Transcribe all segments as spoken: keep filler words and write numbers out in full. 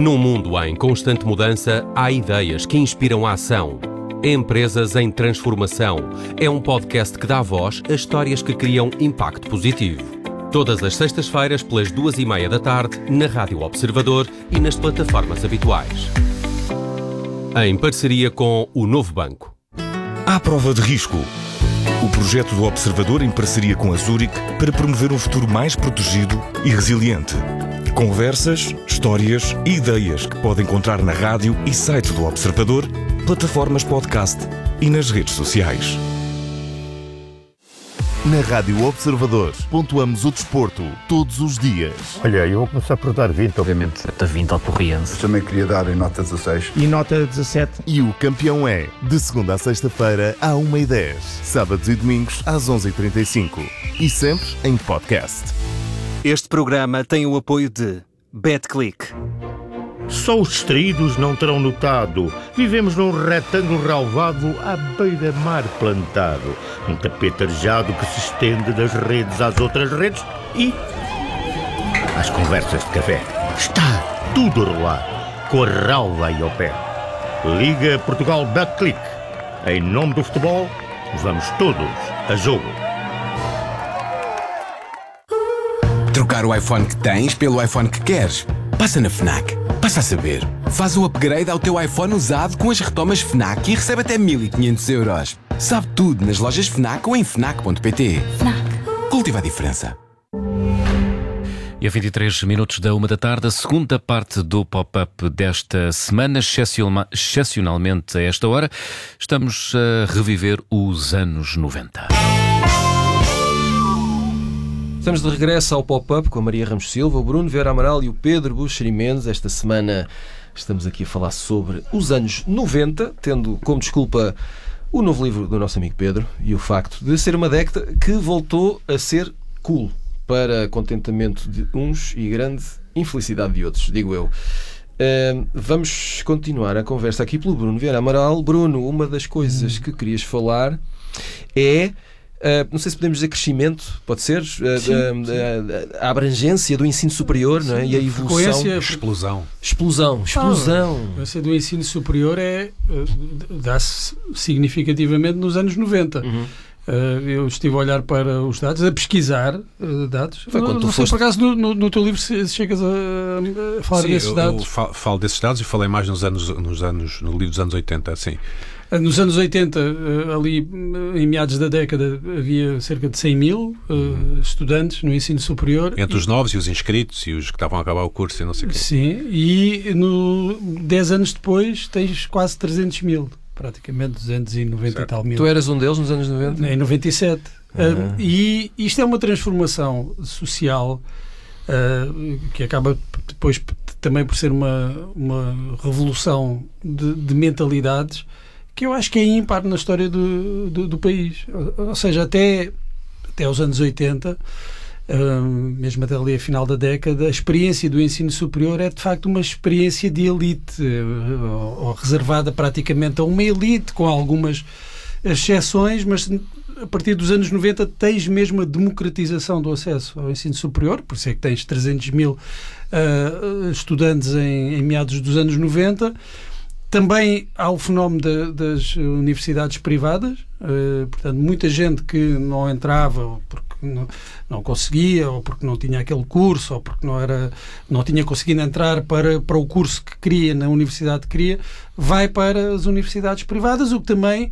Num mundo em constante mudança, há ideias que inspiram a ação. Empresas em Transformação é um podcast que dá voz a histórias que criam impacto positivo. Todas as sextas-feiras, pelas duas e meia da tarde, na Rádio Observador e nas plataformas habituais. Em parceria com o Novo Banco. À prova de risco. O projeto do Observador em parceria com a Zurich para promover um futuro mais protegido e resiliente. Conversas, histórias e ideias que pode encontrar na rádio e site do Observador, plataformas podcast e nas redes sociais. Na Rádio Observador, pontuamos o desporto todos os dias. Olha, eu vou começar por dar vinte, obviamente, a vinte ao Porriense. Também queria dar em nota dezasseis. E nota dezassete. E o campeão é, de segunda a sexta-feira, à uma e dez. Sábados e domingos, às onze e trinta e cinco. E sempre em podcast. Este programa tem o apoio de BetClick. Só os distraídos não terão notado. Vivemos num retângulo relvado à beira-mar plantado. Um tapete arejado que se estende das redes às outras redes e às conversas de café. Está tudo a rolar, com a relva aí ao pé. Liga Portugal BetClick. Em nome do futebol, vamos todos a jogo. Trocar o iPhone que tens pelo iPhone que queres? Passa na FNAC. Passa a saber. Faz o upgrade ao teu iPhone usado com as retomas FNAC e recebe até mil e quinhentos euros. Sabe tudo nas lojas FNAC ou em fnac ponto pt. FNAC. Cultiva a diferença. E a vinte e três minutos da uma da tarde, a segunda parte do pop-up desta semana, excepcionalmente a esta hora, estamos a reviver os anos noventa. Estamos de regresso ao Pop-Up com a Maria Ramos Silva, o Bruno Vieira Amaral e o Pedro Buxeri Mendes. Esta semana estamos aqui a falar sobre os anos noventa, tendo como desculpa o novo livro do nosso amigo Pedro e o facto de ser uma década que voltou a ser cool, para contentamento de uns e grande infelicidade de outros, digo eu. Uh, vamos continuar a conversa aqui pelo Bruno Vieira Amaral. Bruno, uma das coisas que querias falar é... Uh, não sei se podemos dizer crescimento, pode ser? Uh, sim, uh, sim. Uh, a abrangência do ensino superior, sim, não é? E a evolução. Frequência... Explosão. Explosão. Explosão. A frequência do ensino superior é, uh, dá-se significativamente nos anos noventa. Uhum. Uh, eu estive a olhar para os dados, a pesquisar uh, dados. Foi quando não, tu não sei, foste... por acaso, no, no, no teu livro se, se chegas a, a falar sim, desses eu, dados. Eu falo desses dados e falei mais nos anos, nos anos, no livro dos anos oitenta, sim. Nos anos oitenta, ali em meados da década, havia cerca de cem mil uh, estudantes no ensino superior. Entre e... os novos e os inscritos e os que estavam a acabar o curso e não sei o quê. Sim, e no, dez anos depois tens quase trezentos mil, praticamente duzentos e noventa certo. E tal mil. Tu eras um deles nos anos noventa? Em noventa e sete. Uhum. Uh, e isto é uma transformação social uh, que acaba depois também por ser uma, uma revolução de, de mentalidades que eu acho que é ímpar na história do, do, do país. Ou, ou seja, até, até os anos oitenta, uh, mesmo até ali a final da década, a experiência do ensino superior é de facto uma experiência de elite, uh, ou, ou reservada praticamente a uma elite, com algumas exceções, mas a partir dos anos noventa tens mesmo a democratização do acesso ao ensino superior, por isso é que tens trezentos mil uh, estudantes em, em meados dos anos noventa. Também há o fenómeno de, das universidades privadas, uh, portanto, muita gente que não entrava ou porque não, não conseguia, ou porque não tinha aquele curso, ou porque não, era, não tinha conseguido entrar para, para o curso que queria, na universidade que queria, vai para as universidades privadas, o que também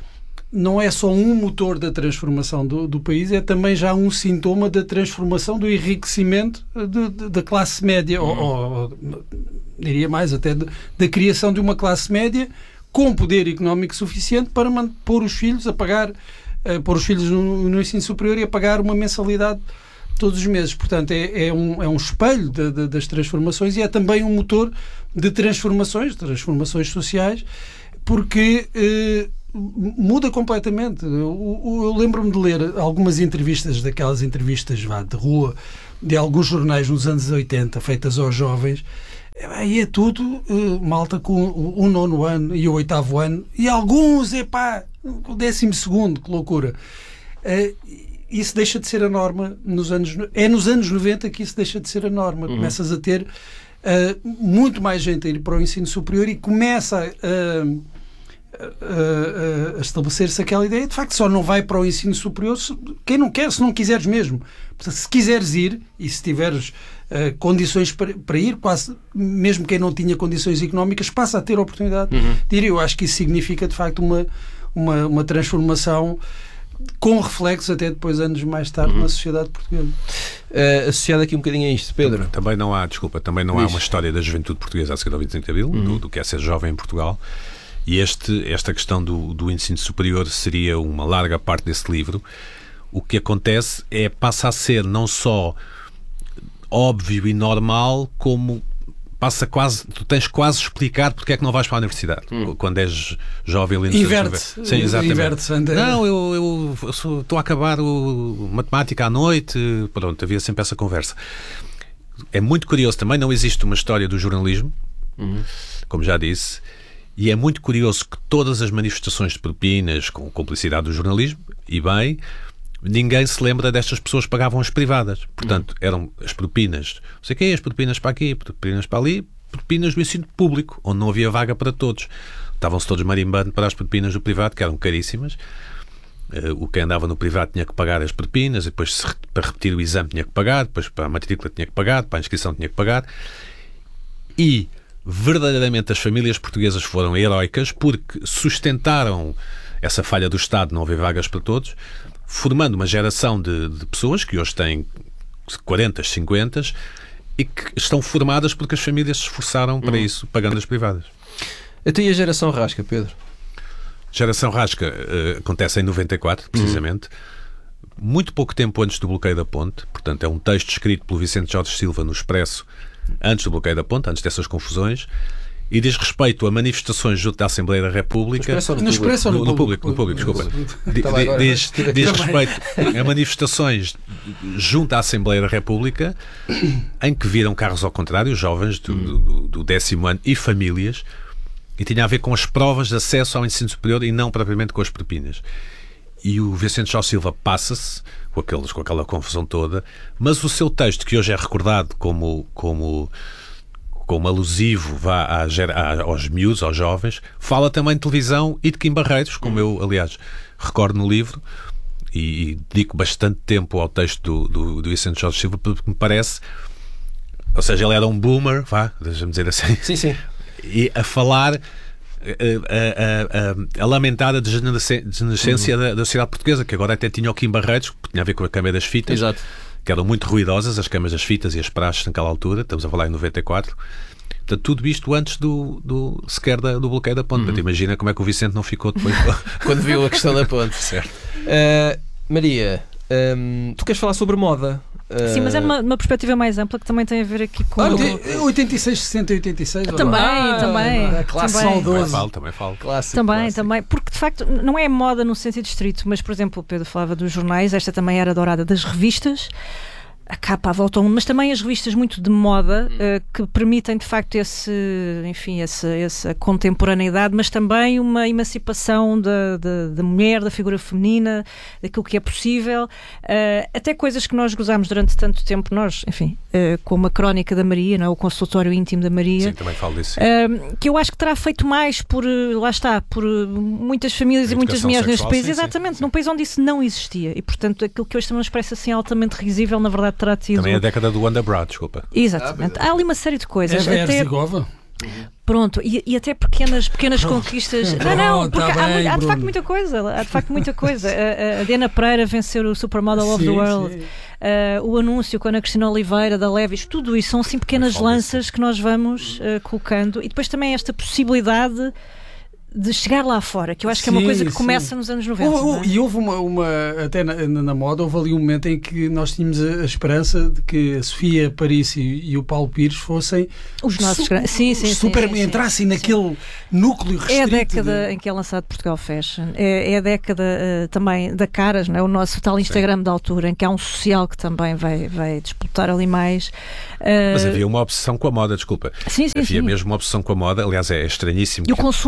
não é só um motor da transformação do, do país, é também já um sintoma da transformação, do enriquecimento de, de, da classe média, uhum. ou, ou diria mais, até de, da criação de uma classe média com poder económico suficiente para pôr os filhos a pagar, uh, pôr os filhos no, no ensino superior e a pagar uma mensalidade todos os meses. Portanto, é, é, um, é um espelho de, de, das transformações e é também um motor de transformações, transformações sociais, porque uh, muda completamente. Eu, eu lembro-me de ler algumas entrevistas, daquelas entrevistas vá, de rua, de alguns jornais nos anos oitenta, feitas aos jovens, e é tudo uh, malta com o, o nono ano e o oitavo ano, e alguns, epá, o décimo segundo, que loucura. Uh, isso deixa de ser a norma nos anos... É nos anos noventa que isso deixa de ser a norma. Uhum. Começas a ter uh, muito mais gente a ir para o ensino superior e começa a, a, a, a estabelecer-se aquela ideia, de facto, só não vai para o ensino superior se, quem não quer, se não quiseres mesmo. Portanto, se quiseres ir e se tiveres uh, condições para, para ir, quase, mesmo quem não tinha condições económicas, passa a ter a oportunidade uhum. de ir. Eu acho que isso significa, de facto, uma, uma, uma transformação com reflexos até depois, anos mais tarde, uhum. na sociedade portuguesa. Uh, associado aqui um bocadinho a isto, Pedro. Também não há, desculpa, também não Diz. há uma história da juventude portuguesa a seguir ao vinte e cinco de Abril, uhum. do, do que é ser jovem em Portugal. E este, esta questão do, do ensino superior seria uma larga parte desse livro. O que acontece é, passa a ser não só óbvio e normal, como passa quase, tu tens quase explicar porque é que não vais para a universidade hum. quando és jovem. Inverte. Sim, exatamente. Inverte, não, eu, eu, eu sou, estou a acabar o matemática à noite. Pronto, havia sempre essa conversa. É muito curioso também, não existe uma história do jornalismo, uhum. como já disse, e é muito curioso que todas as manifestações de propinas com cumplicidade do jornalismo, e bem, ninguém se lembra destas pessoas que pagavam as privadas. Portanto, eram as propinas, não sei o quê, as propinas para aqui, propinas para ali, propinas do ensino público, onde não havia vaga para todos. Estavam-se todos marimbando para as propinas do privado, que eram caríssimas. O que andava no privado tinha que pagar as propinas, depois para repetir o exame tinha que pagar, depois para a matrícula tinha que pagar, para a inscrição tinha que pagar. E, verdadeiramente, as famílias portuguesas foram heroicas porque sustentaram essa falha do Estado de não haver vagas para todos, formando uma geração de, de pessoas que hoje têm quarenta, cinquenta e que estão formadas porque as famílias se esforçaram para uhum. isso, pagando as privadas. Até e a geração Rasca, Pedro? Geração Rasca uh, acontece em noventa e quatro, precisamente, uhum. muito pouco tempo antes do bloqueio da ponte. Portanto, é um texto escrito pelo Vicente Jorge Silva no Expresso, antes do bloqueio da ponte, antes dessas confusões, e diz respeito a manifestações junto da Assembleia da República. No Expresso ou no, no Expresso ou no, no, no público? No público, desculpa. Diz, diz respeito a manifestações junto à Assembleia da República, em que viram carros ao contrário, jovens do, do, do décimo ano e famílias, e tinha a ver com as provas de acesso ao ensino superior e não propriamente com as propinas. E o Vicente Jorge Silva passa-se com, aqueles, com aquela confusão toda, mas o seu texto, que hoje é recordado como... como como alusivo vá à, à, aos miúdos, aos jovens, fala também de televisão e de Kim Barreiros, como eu, aliás, recordo no livro, e, e dedico bastante tempo ao texto do, do, do Vicente Jorge Silva, porque me parece, ou seja, ele era um boomer, vá, deixa-me dizer assim, sim, sim. e a falar, a, a, a, a lamentar a degenerescência uhum. da, da sociedade portuguesa, que agora até tinha o Kim Barreiros, que tinha a ver com a Câmara das Fitas. Exato. Que eram muito ruidosas, as câmaras das fitas e as praxes naquela altura, estamos a falar em noventa e quatro. Portanto, tudo isto antes do, do sequer da, do bloqueio da ponte. Uhum. Portanto, imagina como é que o Vicente não ficou depois. Quando viu a questão da ponte. Certo. Uh, Maria, um, tu queres falar sobre moda? Uh... Sim, mas é numa, numa perspectiva mais ampla que também tem a ver aqui com... Ah, oitenta e seis, sessenta e oitenta e seis. Também, ah, também. A classe saudosa. Também falo, também falo. Clássico, também, clássico. também. Porque, de facto, não é moda no sentido estrito, mas, por exemplo, o Pedro falava dos jornais, esta também era dourada das revistas, a capa à volta ao mundo, mas também as revistas muito de moda, uh, que permitem de facto esse, enfim, essa, essa contemporaneidade, mas também uma emancipação da, da, da mulher, da figura feminina, daquilo que é possível, uh, até coisas que nós gozámos durante tanto tempo, nós, enfim, uh, como a Crónica da Maria, não é? O consultório íntimo da Maria. Sim, também falo disso. Uh, que eu acho que terá feito mais por, lá está, por muitas famílias e muitas mulheres neste país, sim, exatamente, sim, sim. num país onde isso não existia, e portanto aquilo que hoje também nos parece assim altamente risível, na verdade terá tido... Também é a década do Underbrow, desculpa. Exatamente. Há ali uma série de coisas. É até... Pronto, e, e até pequenas, pequenas conquistas. Não, não, porque tá há, bem, há de facto muita coisa. Há de facto muita coisa. A, a Diana Pereira vencer o Supermodel of the World, uh, o anúncio com a Ana Cristina Oliveira, da Levis, tudo isso são assim pequenas lanças que nós vamos uh, colocando. E depois também esta possibilidade de chegar lá fora, que eu acho que sim, é uma coisa que sim. começa nos anos noventa. Oh, oh, e houve uma, uma até na, na moda, houve ali um momento em que nós tínhamos a, a esperança de que a Sofia Paris e, e o Paulo Pires fossem os nossos su grandes, sim, sim, super, sim, sim, entrassem sim, naquele sim. núcleo restrito. É a década de... em que é lançado Portugal Fashion, é, é a década uh, também da Caras, não é? O nosso tal Instagram sim. da altura, em que há um social que também vai, vai disputar ali mais. Uh... Mas havia uma obsessão com a moda, desculpa. Sim, sim, havia sim. mesmo uma obsessão com a moda, aliás é estranhíssimo. E o consumo também, não?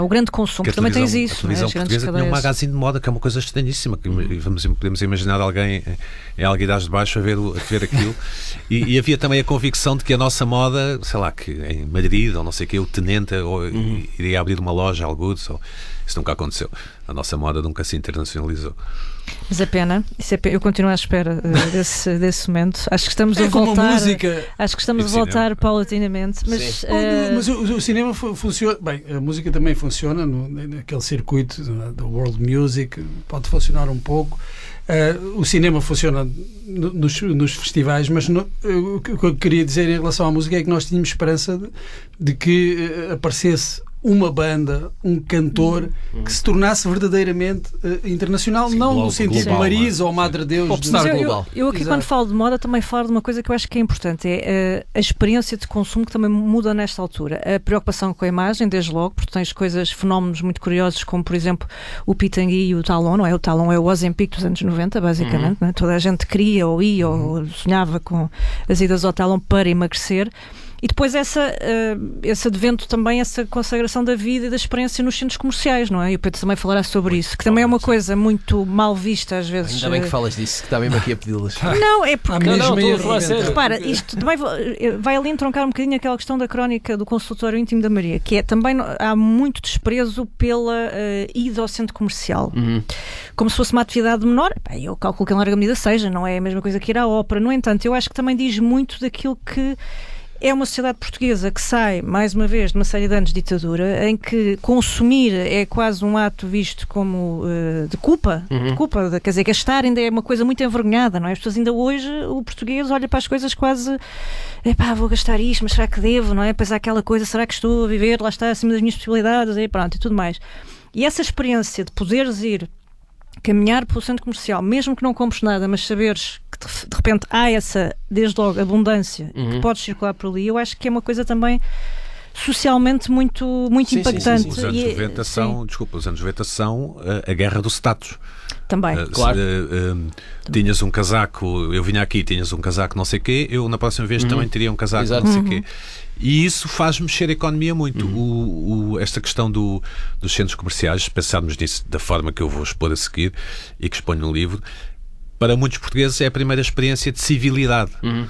o grande consumo, também tens isso. A televisão né? portuguesa tinha um magazine de moda, que é uma coisa estranhíssima. Que vamos, podemos imaginar alguém em Alguidares de Baixo a ver, a ver aquilo. e, e havia também a convicção de que a nossa moda, sei lá, que em Madrid ou não sei o que, o Tenente ou, uhum. iria abrir uma loja, alguns, ou isso nunca aconteceu. A nossa moda nunca se internacionalizou. Mas é pena, isso é pena. Eu continuo à espera uh, desse, desse momento. Acho que estamos é a voltar. Música. Acho que estamos a voltar paulatinamente. Mas, uh... mas o, o cinema funciona. Bem, a música também funciona no, naquele circuito da world music, pode funcionar um pouco. Uh, o cinema funciona no, nos, nos festivais, mas no, uh, o que eu queria dizer em relação à música é que nós tínhamos esperança de, de que uh, aparecesse uma banda, um cantor uhum. que se tornasse verdadeiramente uh, internacional, sim, não global, no sentido global, de Marisa ou Madre Deus. Mas eu, eu, eu aqui Exato. Quando falo de moda também falo de uma coisa que eu acho que é importante, é uh, a experiência de consumo que também muda nesta altura. A preocupação com a imagem, desde logo, porque tens coisas, fenómenos muito curiosos, como por exemplo o Pitangui e o Talon, não é? O Talon é o Ozempic dos anos noventa, basicamente, uhum. né? Toda a gente queria ou ia uhum. ou sonhava com as idas ao Talon para emagrecer. E depois essa, uh, esse advento também, essa consagração da vida e da experiência nos centros comerciais, não é? E o Pedro também falará sobre muito isso, que também é uma coisa muito mal vista às vezes. Ainda bem que falas disso, que está mesmo aqui a pedi-las. Não, é porque... Não, não, não, a sério. Repara, isto também vai ali entroncar um bocadinho aquela questão da crónica do consultório íntimo da Maria, que é também, há muito desprezo pela uh, ida ao centro comercial. Uhum. Como se fosse uma atividade menor. Bem, eu calculo que em larga medida seja, não é a mesma coisa que ir à ópera. No entanto, eu acho que também diz muito daquilo que é uma sociedade portuguesa que sai, mais uma vez, de uma série de anos de ditadura, em que consumir é quase um ato visto como uh, de culpa, uhum. de culpa, de, quer dizer, gastar ainda é uma coisa muito envergonhada, não é? As pessoas ainda hoje, o português olha para as coisas quase, epá, vou gastar isto, mas será que devo, não é? Pois há aquela coisa, será que estou a viver, lá está, acima das minhas possibilidades, e pronto, e tudo mais. E essa experiência de poderes ir caminhar para o centro comercial, mesmo que não compres nada, mas saberes que de repente há essa, desde logo, abundância, uhum. que podes circular por ali, eu acho que é uma coisa também socialmente muito, muito sim, impactante. Sim, sim, sim. Os anos noventa são, desculpa, os anos noventa são a, a guerra do status. Também, uh, claro. Se, uh, uh, tinhas um casaco, eu vinha aqui, tinhas um casaco não sei o quê, eu na próxima vez uhum. também teria um casaco Exato. Não sei o uhum. quê. E isso faz mexer a economia muito. Uhum. O, o, esta questão do, dos centros comerciais, pensarmos nisso da forma que eu vou expor a seguir e que exponho no livro, para muitos portugueses é a primeira experiência de civilidade. Uhum.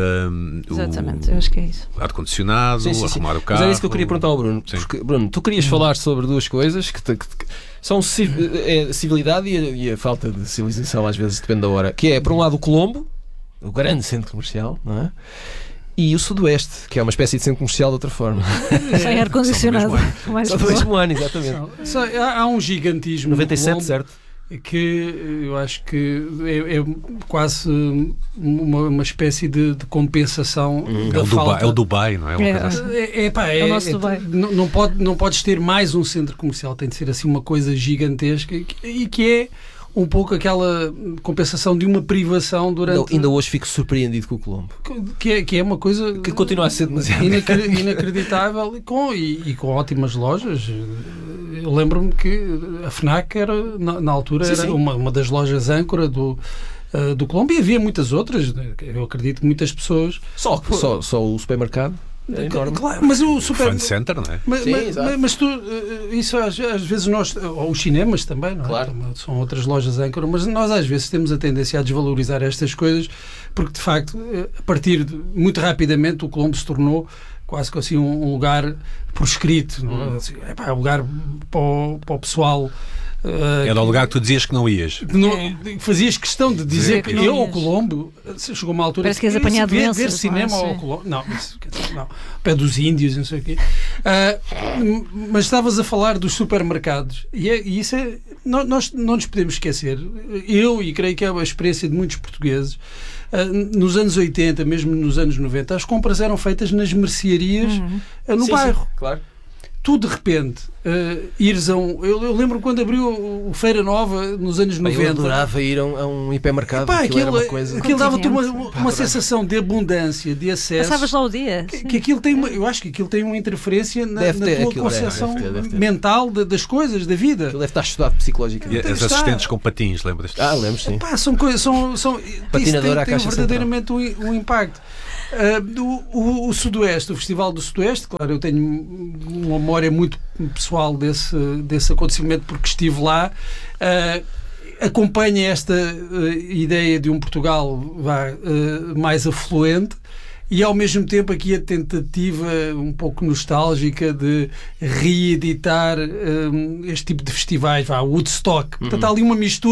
Um, Exatamente, eu acho que é isso. Ar-condicionado, sim, sim, sim. arrumar o carro. Mas é isso que eu queria perguntar ao Bruno. Porque, Bruno, tu querias falar sobre duas coisas que, te, que, que são é a civilidade e a, e a falta de civilização, às vezes depende da hora. Que é, por um lado, o Colombo, o grande centro comercial, não é? E o Sudoeste, que é uma espécie de centro comercial de outra forma. Sem ar-condicionado. Só do mesmo ano, exatamente. Só, só, há, há um gigantismo. noventa e sete, Colombo, certo? Que eu acho que é, é quase uma, uma espécie de, de compensação hum, da é, o falta. Dubai, é o Dubai, não é? É, assim. é, é, pá, é, é o nosso é, Dubai. Não, não, pode, não podes ter mais um centro comercial, tem de ser assim uma coisa gigantesca e que, que é um pouco aquela compensação de uma privação durante... Ainda, ainda hoje fico surpreendido com o Colombo. Que é, que é uma coisa... Que continua a ser demasiado... inacreditável e com, e, e com ótimas lojas. Eu lembro-me que a FNAC era, na, na altura, sim, era sim. Uma, uma das lojas âncora do... Uh, do Colombo, e havia muitas outras, eu acredito que muitas pessoas... Só, só, só o supermercado? É enorme. Claro, mas o super... Fun Center, não é? Mas, Sim, mas, mas tu, isso às, às vezes nós, ou os cinemas também, não é? Claro. São outras lojas âncora, mas nós às vezes temos a tendência a desvalorizar estas coisas, porque de facto, a partir de, muito rapidamente, o Colombo se tornou quase que assim um, um lugar proscrito, não é? Hum. Assim, é pá, um lugar para o, para o pessoal... Uh, Era o lugar que tu dizias que não ias. Não, fazias questão de dizer que, que eu, ao Colombo, chegou uma altura parece que és apanhado ver, doenças, ver cinema ao Colombo. Não, isso, não, pé dos índios, não sei o quê. Uh, mas estavas a falar dos supermercados, e, é, e isso é. Nós não nos podemos esquecer. Eu, e creio que é a experiência de muitos portugueses, uh, nos anos oitenta, mesmo nos anos noventa, as compras eram feitas nas mercearias uhum. uh, no sim, bairro. Sim, claro. Tu, de repente, uh, ires a um... Eu, eu lembro quando abriu o Feira Nova, nos anos noventa. Eu adorava ir a um, a um hipermercado. Epá, aquilo, aquilo era uma coisa... Aquilo dava-te uma, uma sensação de abundância, de acesso. Passavas lá o dia. Que, que aquilo tem uma, eu acho que aquilo tem uma interferência na, na ter, tua concepção deve ter, deve ter. mental de, das coisas, da vida. Aquilo deve estar estudado psicologicamente. E as assistentes com patins, lembras-te? Ah, lembro, sim. Epá, são coisas... São, são, patinadora isso tem, à tem caixa verdadeiramente um, um impacto. Uh, o, o Sudoeste, o Festival do Sudoeste, claro, eu tenho uma memória muito pessoal desse, desse acontecimento porque estive lá. Uh, acompanha esta uh, ideia de um Portugal vá, uh, mais afluente e ao mesmo tempo aqui a tentativa um pouco nostálgica de reeditar um, este tipo de festivais, vá, Woodstock. Portanto, há ali uma mistura